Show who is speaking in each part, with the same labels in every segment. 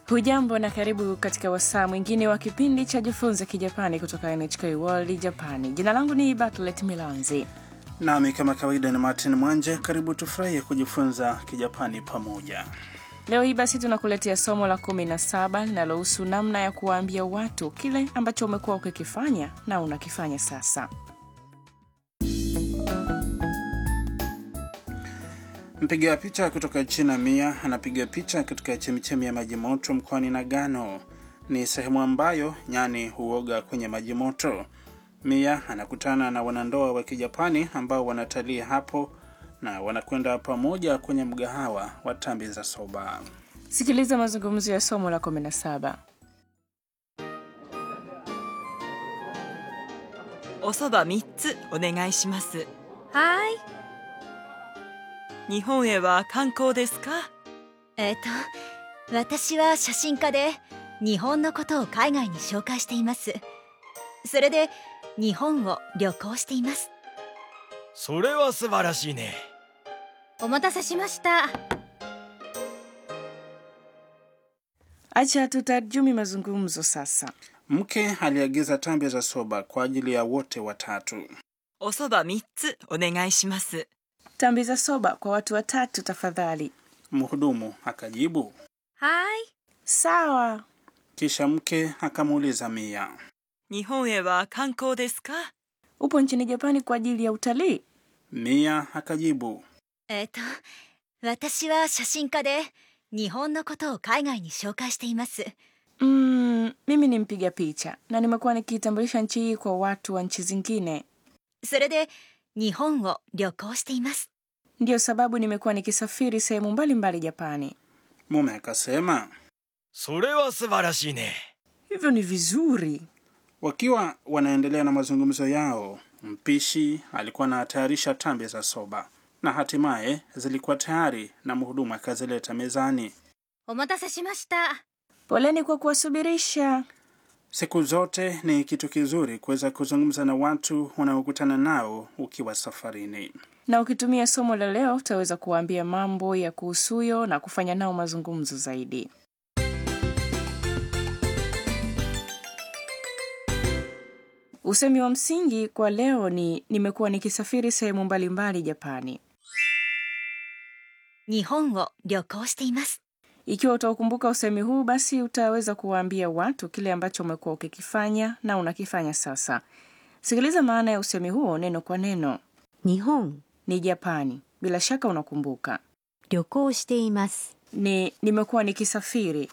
Speaker 1: Hujambo na karibu katika wasaa mwingine wa kipindi cha Jifunze Kijapani kutoka NHK World Japani. Jina langu ni Bartlett Milanzi.
Speaker 2: Nami kama kawaida ni Martin Mwanje, karibu tufurahie kujifunza Kijapani pamoja.
Speaker 1: Leo hii basi tunakuletea somo la 17 linalohusu namna ya kuwaambia watu kile ambacho umekuwa ukikifanya na unakifanya sasa.
Speaker 2: Mpiga picha kutoka China Mia anapiga picha katika chemichemi ya maji moto mkoani Nagano. Ni sehemu ambayo nyani huoga kwenye maji moto. Mia anakutana na wanandoa wa Kijapani ambao wanatalii hapo na wanakwenda pamoja kwenye mgahawa wa tambi za soba.
Speaker 1: Sikiliza mazungumzo ya somo la 17.
Speaker 3: お蕎麦3つお願いします。
Speaker 4: はい。
Speaker 3: 日本へは観光ですか？
Speaker 4: 私は写真家で日本のことを海外に紹介しています。それで日本を旅行しています。
Speaker 5: それは素晴らしいね。
Speaker 4: お待たせしました。
Speaker 1: Acha tutarjumi mazungumzo sasa.
Speaker 2: Mke aliagiza tambi za soba kwa ajili ya wote watatu.
Speaker 3: お蕎麦3つお願いします。
Speaker 1: Tambi za soba kwa watu watatu tafadhali.
Speaker 2: Mhudumu akajibu,
Speaker 4: はい。
Speaker 1: Sawa.
Speaker 2: kisha mke akamuuliza Mia,
Speaker 3: 日本へは観光ですか？
Speaker 1: Upo nchini Japani kwa ajili ya utalii?
Speaker 2: Mia akajibu,
Speaker 4: 私は写真家で日本のことを海外に紹介しています。
Speaker 1: Mimi ni mpiga picha na nimekuwa nikitambulisha nchi hii kwa watu wa nchi zingine.
Speaker 4: それで日本を旅行しています。
Speaker 1: Ndio sababu nimekuwa nikisafiri sehemu mbalimbali Japani.
Speaker 2: mume akasema,
Speaker 5: それは素晴らしいね。
Speaker 1: Hivyo ni vizuri.
Speaker 2: Wakiwa wanaendelea na mazungumzo yao, mpishi alikuwa anatayarisha tambi za soba na hatimaye zilikuwa tayari na mhudumu akazileta mezani.
Speaker 4: お待たせしました。
Speaker 1: Poleni kwa kuwasubirisha.
Speaker 2: Siku zote ni kitu kizuri kuweza kuzungumza na watu unaokutana nao ukiwa safarini.
Speaker 1: Na ukitumia somo la leo utaweza kuwaambia mambo ya kuhusuyo na kufanya nao mazungumzo zaidi. Usemi wa msingi kwa leo ni nimekuwa nikisafiri sehemu mbalimbali Japani.
Speaker 4: 日本を旅行しています。
Speaker 1: Ikiwa utakumbuka usemi huu basi utaweza kuwaambia watu kile ambacho umekuwa ukikifanya na unakifanya sasa. Sikiliza maana ya usemi huo neno kwa neno.
Speaker 4: 日本
Speaker 1: Ni Japani. Bila shaka unakumbuka.
Speaker 4: 旅行しています。
Speaker 1: Ni nimekuwa nikisafiri.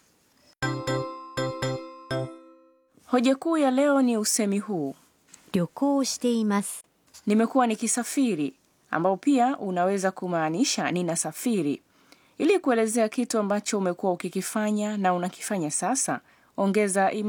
Speaker 1: Hoja kuu ya leo ni usemi huu.
Speaker 4: 旅行しています。
Speaker 1: Nimekuwa nikisafiri, ambao pia unaweza kumaanisha ninasafiri. Ili kuelezea kitu ambacho umekuwa ukikifanya na unakifanya sasa, ongeza